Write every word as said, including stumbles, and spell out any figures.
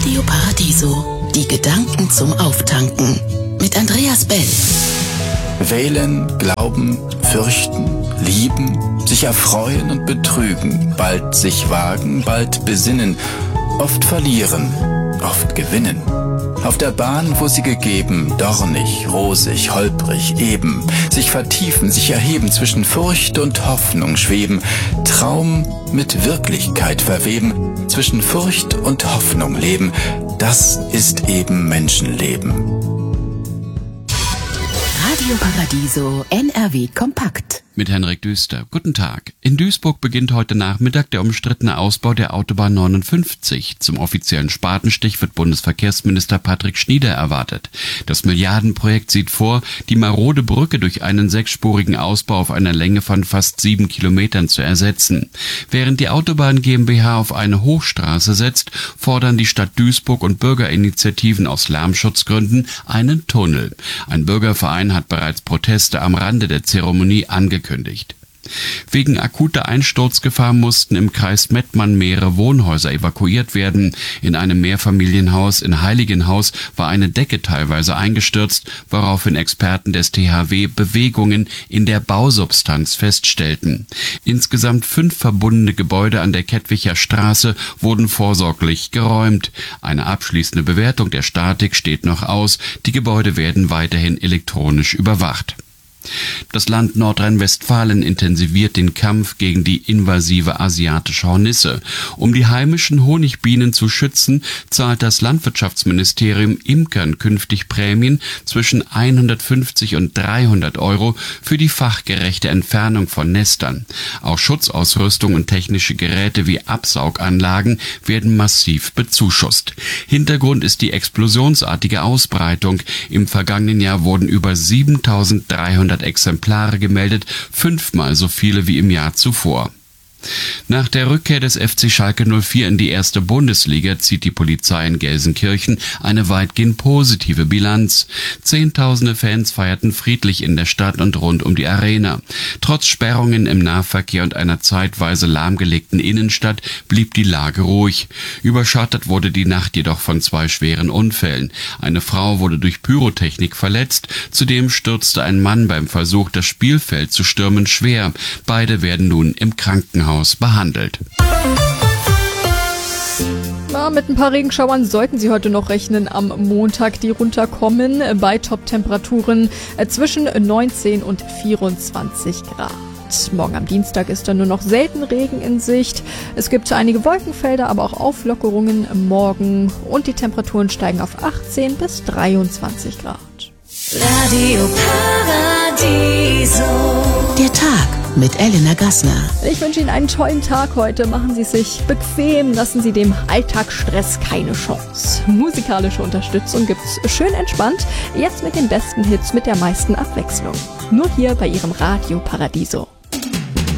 Radio Paradiso, die Gedanken zum Auftanken. Mit Andreas Bell. Wählen, glauben, fürchten, lieben, sich erfreuen und betrügen, bald sich wagen, bald besinnen, oft verlieren, oft gewinnen. Auf der Bahn, wo sie gegeben, dornig, rosig, holprig, eben, sich vertiefen, sich erheben, zwischen Furcht und Hoffnung schweben, Traum mit Wirklichkeit verweben, zwischen Furcht und Hoffnung leben, das ist eben Menschenleben. Radio Paradiso N R W Kompakt. Mit Henrik Düster. Guten Tag. In Duisburg beginnt heute Nachmittag der umstrittene Ausbau der Autobahn neunundfünfzig. Zum offiziellen Spatenstich wird Bundesverkehrsminister Patrick Schnieder erwartet. Das Milliardenprojekt sieht vor, die marode Brücke durch einen sechsspurigen Ausbau auf einer Länge von fast sieben Kilometern zu ersetzen. Während die Autobahn GmbH auf eine Hochstraße setzt, fordern die Stadt Duisburg und Bürgerinitiativen aus Lärmschutzgründen einen Tunnel. Ein Bürgerverein hat bereits Proteste am Rande der Zeremonie angekündigt. Wegen akuter Einsturzgefahr mussten im Kreis Mettmann mehrere Wohnhäuser evakuiert werden. In einem Mehrfamilienhaus in Heiligenhaus war eine Decke teilweise eingestürzt, woraufhin Experten des T H W Bewegungen in der Bausubstanz feststellten. Insgesamt fünf verbundene Gebäude an der Kettwicher Straße wurden vorsorglich geräumt. Eine abschließende Bewertung der Statik steht noch aus. Die Gebäude werden weiterhin elektronisch überwacht. Das Land Nordrhein-Westfalen intensiviert den Kampf gegen die invasive asiatische Hornisse. Um die heimischen Honigbienen zu schützen, zahlt das Landwirtschaftsministerium Imkern künftig Prämien zwischen hundertfünfzig und dreihundert Euro für die fachgerechte Entfernung von Nestern. Auch Schutzausrüstung und technische Geräte wie Absauganlagen werden massiv bezuschusst. Hintergrund ist die explosionsartige Ausbreitung. Im vergangenen Jahr wurden über siebentausenddreihundert Exemplare gemeldet, fünfmal so viele wie im Jahr zuvor. Nach der Rückkehr des F C Schalke null vier in die erste Bundesliga zieht die Polizei in Gelsenkirchen eine weitgehend positive Bilanz. Zehntausende Fans feierten friedlich in der Stadt und rund um die Arena. Trotz Sperrungen im Nahverkehr und einer zeitweise lahmgelegten Innenstadt blieb die Lage ruhig. Überschattet wurde die Nacht jedoch von zwei schweren Unfällen. Eine Frau wurde durch Pyrotechnik verletzt, zudem stürzte ein Mann beim Versuch, das Spielfeld zu stürmen, schwer. Beide werden nun im Krankenhaus behandelt. Ja, mit ein paar Regenschauern sollten Sie heute noch rechnen am Montag, die runterkommen bei Top-Temperaturen zwischen neunzehn und vierundzwanzig Grad. Morgen am Dienstag ist dann nur noch selten Regen in Sicht. Es gibt einige Wolkenfelder, aber auch Auflockerungen morgen und die Temperaturen steigen auf achtzehn bis dreiundzwanzig Grad. Radio Paradiso. Der Tag mit Elena Gassner. Ich wünsche Ihnen einen tollen Tag heute. Machen Sie es sich bequem, lassen Sie dem Alltagsstress keine Chance. Musikalische Unterstützung gibt's schön entspannt. Jetzt mit den besten Hits, mit der meisten Abwechslung. Nur hier bei Ihrem Radio Paradiso.